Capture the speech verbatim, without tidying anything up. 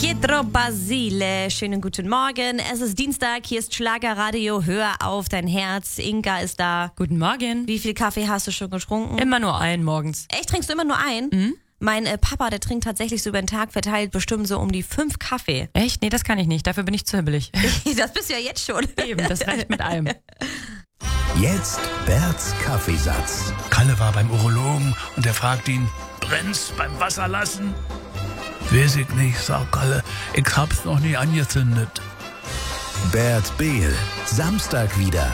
Pietro Basile, schönen guten Morgen. Es ist Dienstag, hier ist Schlagerradio. Hör auf dein Herz. Inka ist da. Guten Morgen. Wie viel Kaffee hast du schon getrunken? Immer nur einen morgens. Echt, trinkst du immer nur einen? Mhm. Mein äh, Papa, der trinkt tatsächlich so über den Tag verteilt bestimmt so um die fünf Kaffee. Echt? Nee, das kann ich nicht. Dafür bin ich zu hibbelig. Das bist du ja jetzt schon. Eben, das reicht mit allem. Jetzt Berts Kaffeesatz. Kalle war beim Urologen und der fragt ihn, brennt's beim Wasserlassen? Weiß ich nicht, sagt Kalle, ich hab's noch nie angezündet. Bert Behl, Samstag wieder.